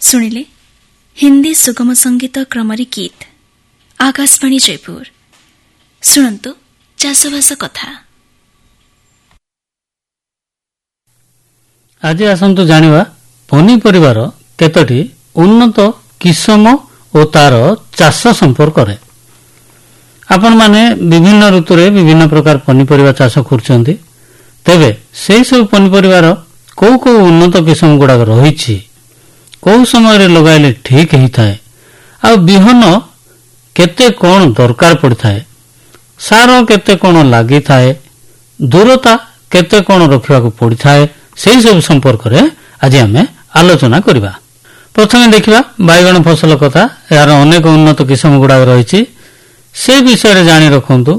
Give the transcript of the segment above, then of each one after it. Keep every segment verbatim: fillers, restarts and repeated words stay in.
ଶୁଣିଲେ ହିନ୍ଦୀ ସୁଗମ ସଙ୍ଗୀତ କ୍ରମରେ ଗୀତ ଆକାଶବାଣୀ ଜୟପୁର। ଶୁଣନ୍ତୁ ଚାଷବାସ କଥା। ଆଜି ଆସନ୍ତୁ ଜାଣିବା ପନିପରିବାର କେତୋଟି ଉନ୍ନତ କିସମ ଓ ତାର ଚାଷ ସମ୍ପର୍କରେ। ଆପଣମାନେ ବିଭିନ୍ନ ଋତୁରେ ବିଭିନ୍ନ ପ୍ରକାର ପନିପରିବା ଚାଷ କରୁଛନ୍ତି। ତେବେ ସେହି ସବୁ ପନିପରିବାର କେଉଁ କେଉଁ ଉନ୍ନତ କିସମ ଗୁଡ଼ାକ ରହିଛି, କେଉଁ ସମୟରେ ଲଗାଇଲେ ଠିକ୍ ହେଇଥାଏ, ଆଉ ବିହନ କେତେ କ'ଣ ଦରକାର ପଡ଼ିଥାଏ, ସାର କେତେ କ'ଣ ଲାଗିଥାଏ, ଦୂରତା କେତେ କ'ଣ ରଖିବାକୁ ପଡ଼ିଥାଏ, ସେହି ସବୁ ସମ୍ପର୍କରେ ଆଜି ଆମେ ଆଲୋଚନା କରିବା। ପ୍ରଥମେ ଦେଖିବା ବାଇଗଣ ଫସଲ କଥା। ଏହାର ଅନେକ ଉନ୍ନତ କିସମ ଗୁଡ଼ାକ ରହିଛି, ସେ ବିଷୟରେ ଜାଣି ରଖନ୍ତୁ।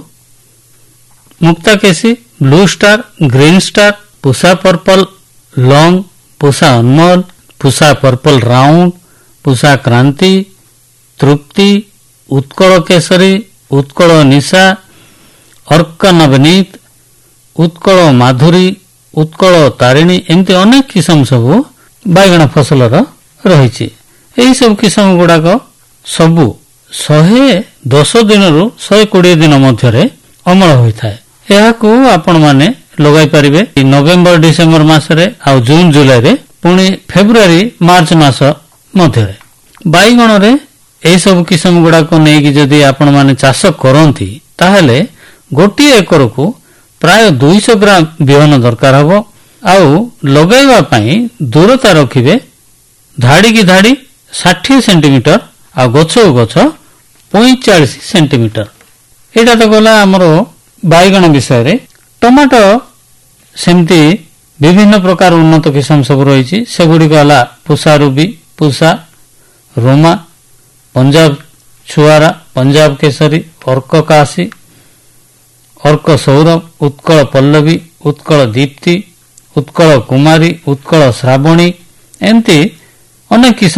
ମୁକ୍ତାକେଶୀ, blue star, green star, Pusa purple long, Pusa Anmol, Pusa purple round, Pusa କ୍ରାନ୍ତି, ତୃପ୍ତି, ଉତ୍କଳ କେଶରୀ, ଉତ୍କଳ ନିଶା, ଅର୍କ ନବନୀତ, ଉତ୍କଳ ମାଧୁରୀ, ଉତ୍କଳ ତାରିଣୀ, ଏମିତି ଅନେକ କିସମ ସବୁ ବାଇଗଣ ଫସଲର ରହିଛି। ଏହି ସବୁ କିସମ ଗୁଡ଼ାକ ସବୁ ଶହେ ଦଶ ଦିନରୁ ଶହେ କୋଡ଼ିଏ ଦିନ ମଧ୍ୟରେ ଅମଳ ହୋଇଥାଏ। ଏହାକୁ ଆପଣମାନେ ଲଗାଇ ପାରିବେ ନଭେମ୍ବର ଡିସେମ୍ବର ମାସରେ, ଆଉ ଜୁନ ଜୁଲାଇରେ, ପୁଣି ଫେବୃଆରୀ ମାର୍ଚ୍ଚ ମାସ ମଧ୍ୟରେ। ବାଇଗଣରେ ଏହିସବୁ କିସମ ଗୁଡ଼ାକ ନେଇକି ଯଦି ଆପଣମାନେ ଚାଷ କରନ୍ତି ତାହେଲେ ଗୋଟିଏ ଏକରକୁ ପ୍ରାୟ ଦୁଇଶହ ଗ୍ରାମ ବିହନ ଦରକାର ହେବ। ଆଉ ଲଗାଇବା ପାଇଁ ଦୂରତା ରଖିବେ ଧାଡ଼ିକି ଧାଡ଼ି ଷାଠିଏ ସେଣ୍ଟିମିଟର, ଆଉ ଗଛକୁ ଗଛ ପଇଁଚାଳିଶ ସେଣ୍ଟିମିଟର। ଏଇଟା ତ ଗଲା ଆମର ବାଇଗଣ ବିଷୟରେ। ଟମାଟୋ ସେମିତି ବିଭିନ୍ନ ପ୍ରକାର ଉନ୍ନତ କିସମ ସବୁ ରହିଛି। ସେଗୁଡ଼ିକ ହେଲା ପୁଷା ରୁବି, ପୁଷା ରୋମା, ପଞ୍ଜାବ ଛୁଆରା, ପଞ୍ଜାବ କେଶରୀ, ଅର୍କ କାଶୀ, ଅର୍କ ସୌରଭ, ଉତ୍କଳ ପଲ୍ଲବୀ, ଉତ୍କଳ ଦୀପ୍ତି, ଉତ୍କଳ କୁମାରୀ, ଉତ୍କଳ ଶ୍ରାବଣୀ, ଏମିତି ଅନେକ କିସମ